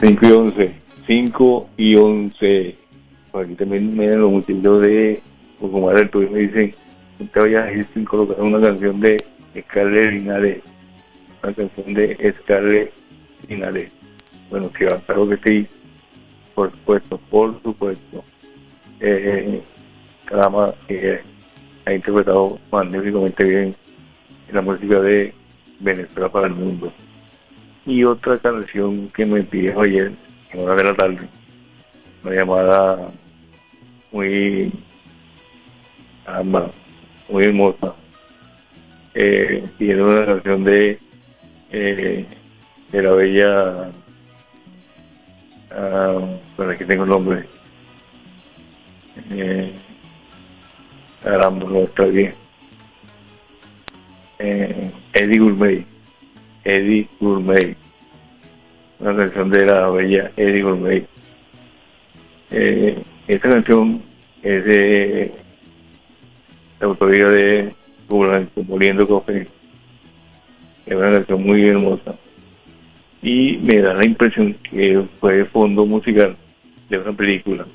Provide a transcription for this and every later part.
5 y 11. Por aquí también me dan los muchachos de Pocomar del Turismo y me dicen, usted vaya a Houston colocar una canción de Scarlett Linares. Una canción de Scarlett Linares. Bueno, que va, claro que sí, por supuesto, por supuesto. Caramba, que ha interpretado magníficamente bien la música de Venezuela para el mundo. Y otra canción que me pidió ayer, en hora de la tarde, una llamada muy, caramba, muy hermosa. Tiene una canción de la bella, bueno, aquí tengo el nombre, caramba, no está bien, Eddie Gourmet, Eddie Gourmet, una canción de la bella Eddie Gourmet. Esta canción es de la autoría de Blanco Moliendo Café. Es una canción muy hermosa. Y me da la impresión que fue fondo musical de una película.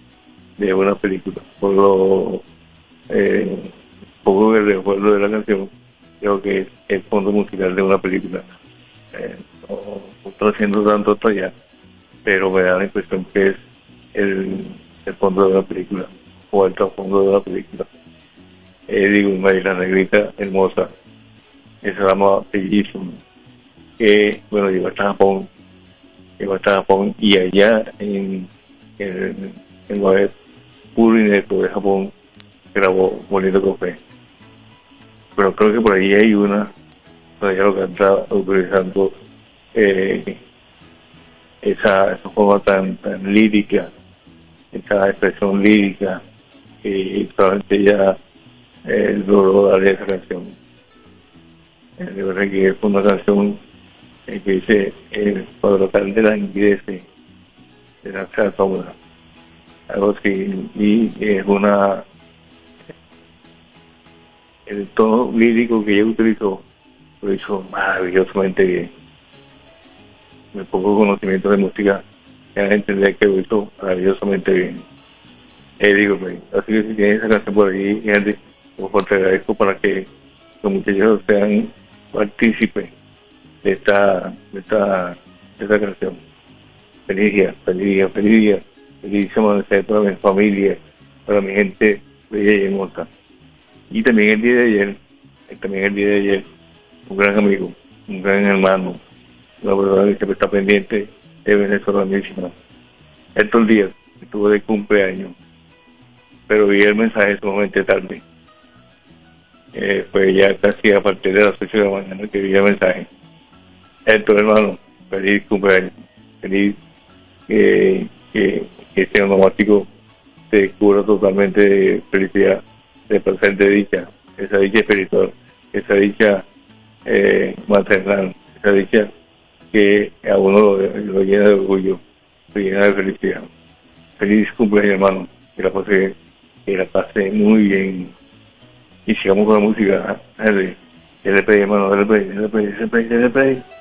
Por lo poco que recuerdo de la canción, creo que es el fondo musical de una película. No estoy haciendo tanto hasta allá, pero me da la impresión que es el fondo de una película, o el trasfondo de una película. Digo, la negrita hermosa, esa dama bellísima, que, bueno, llegó hasta Japón, y allá en el web puro y neto de Japón, grabó Bonito Café. Pero creo que por ahí hay una, donde ella lo canta utilizando esa forma tan lírica, esa expresión lírica, y solamente ella logró darle esa canción. De verdad que es una canción que dice el padrocal de la inglés de la zarzuela, algo así, y es el tono lírico que ella utilizó lo hizo maravillosamente bien. Me poco conocimiento de música, ya entendía que lo hizo maravillosamente bien. Digo, así que si tienes esa canción por ahí, Henry, pues te agradezco para que los muchachos sean partícipes de esta canción. Feliz día, feliz día, feliz día, feliz amanecer para mi familia, para mi gente bella y hermosa. Y también el día de ayer, un gran amigo, un gran hermano, una persona que siempre está pendiente de Venezuela misma. Estos días estuvo de cumpleaños, pero vi el mensaje sumamente tarde. Pues ya casi a partir de las 8 de la mañana que vi el mensaje. Héctor, hermano, feliz cumpleaños, feliz que este onomático te cura totalmente de felicidad, de placer, de dicha, esa dicha espiritual, esa dicha maternal, esa dicha que a uno lo llena de orgullo, lo llena de felicidad. Feliz cumpleaños, hermano, que la pase muy bien. Y sigamos con la música, dale play, hermano, dale play.